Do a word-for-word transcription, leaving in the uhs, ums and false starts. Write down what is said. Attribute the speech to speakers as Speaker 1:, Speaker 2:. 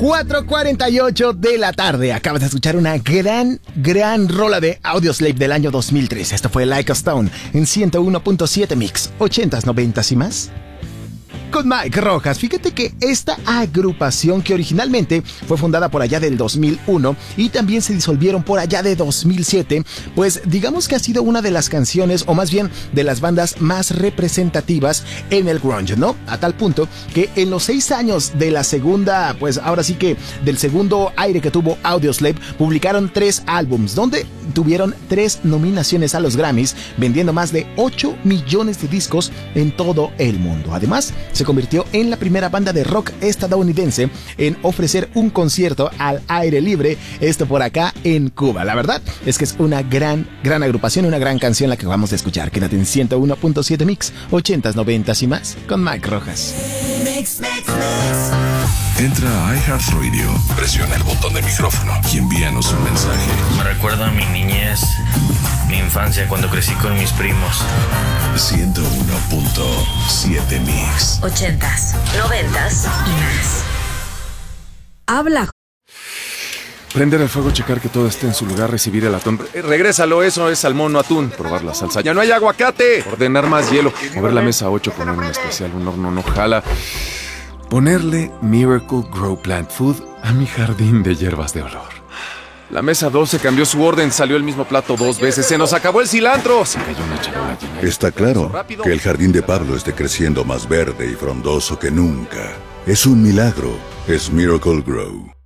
Speaker 1: cuatro cuarenta y ocho de la tarde. Acabas de escuchar una gran, gran rola de Audioslave del año dos mil tres. Esto fue Like a Stone en ciento uno punto siete Mix, ochentas, noventas y más. Con Mike Rojas. Fíjate que esta agrupación, que originalmente fue fundada por allá del dos mil uno y también se disolvieron por allá de dos mil siete, pues digamos que ha sido una de las canciones, o más bien de las bandas más representativas en el grunge, ¿no? A tal punto que en los seis años de la segunda, pues ahora sí que del segundo aire que tuvo Audioslave, publicaron tres álbums donde tuvieron tres nominaciones a los Grammys, vendiendo más de ocho millones de discos en todo el mundo. Además, se convirtió en la primera banda de rock estadounidense en ofrecer un concierto al aire libre, esto por acá en Cuba. La verdad es que es una gran, gran agrupación, una gran canción la que vamos a escuchar. Quédate en ciento uno punto siete Mix, ochentas, noventas y más, con Mike Rojas.
Speaker 2: Mix, mix, mix. Entra a iHeartRadio, presiona el botón de micrófono y envíanos un mensaje.
Speaker 3: Me recuerda a mi niñez, mi infancia cuando crecí con mis primos.
Speaker 2: ciento uno punto siete Mix.
Speaker 4: Ochentas, noventas y más.
Speaker 5: Habla.
Speaker 6: Prender el fuego, checar que todo esté en su lugar, recibir el atún. Eh, regrésalo, eso es salmón, no atún. Probar la salsa. ¡Ya no hay aguacate! Ordenar más hielo. Mover la mesa ocho, poner un especial, un horno no jala. Ponerle Miracle Grow Plant Food a mi jardín de hierbas de olor. La mesa doce cambió su orden, salió el mismo plato dos veces. ¡Se nos acabó el cilantro! Se cayó una charola llena.
Speaker 7: Está claro que el jardín de Pablo esté creciendo más verde y frondoso que nunca. Es un milagro. Es Miracle Grow.